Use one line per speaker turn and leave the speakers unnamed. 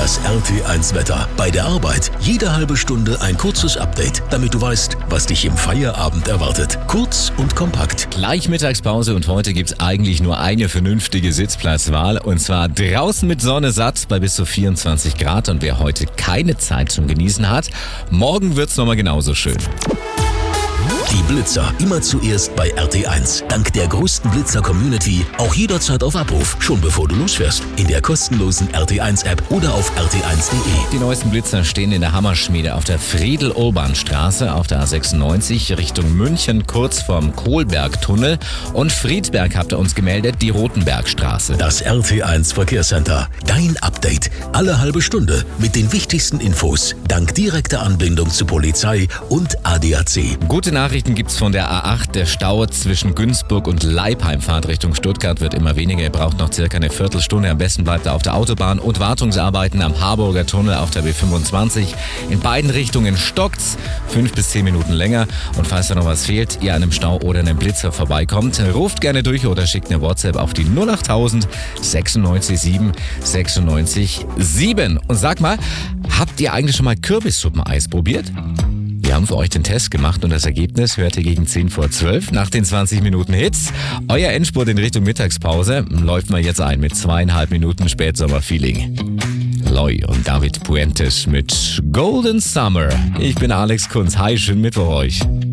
Das RT1 Wetter. Bei der Arbeit jede halbe Stunde ein kurzes Update, damit du weißt, was dich im Feierabend erwartet. Kurz und kompakt.
Gleich Mittagspause und heute gibt's eigentlich nur eine vernünftige Sitzplatzwahl und zwar draußen mit Sonne satt bei bis zu 24 Grad und wer heute keine Zeit zum Genießen hat, morgen wird's nochmal genauso schön.
Die Blitzer immer zuerst bei RT1. Dank der größten Blitzer-Community auch jederzeit auf Abruf, schon bevor du losfährst. In der kostenlosen RT1-App oder auf rt1.de.
Die neuesten Blitzer stehen in der Hammerschmiede auf der Friedel-Olban-Straße auf der A96 Richtung München kurz vorm Kohlbergtunnel und Friedberg habt ihr uns gemeldet, die Rotenbergstraße.
Das RT1 Verkehrscenter. Dein Update. Alle halbe Stunde mit den wichtigsten Infos. Dank direkter Anbindung zu Polizei und ADAC.
Gute Nachrichten gibt's von der A8. Der Stau zwischen Günzburg und Leipheim Fahrt Richtung Stuttgart wird immer weniger. Ihr braucht noch circa eine Viertelstunde. Am besten bleibt er auf der Autobahn und Wartungsarbeiten am Harburger Tunnel auf der B25. In beiden Richtungen stockt's. 5 bis 10 Minuten länger. Und falls da noch was fehlt, ihr an einem Stau oder einem Blitzer vorbeikommt, ruft gerne durch oder schickt eine WhatsApp auf die 08000 96 7 96 7. Und sag mal, habt ihr eigentlich schon mal Kürbissuppeneis probiert? Wir haben für euch den Test gemacht und das Ergebnis hört ihr gegen 10 vor 12 nach den 20 Minuten Hits. Euer Endspurt in Richtung Mittagspause läuft mal jetzt ein mit 2,5 Minuten Spätsommerfeeling. Loy und David Puentes mit Golden Summer. Ich bin Alex Kunz. Hi, schönen Mittwoch euch.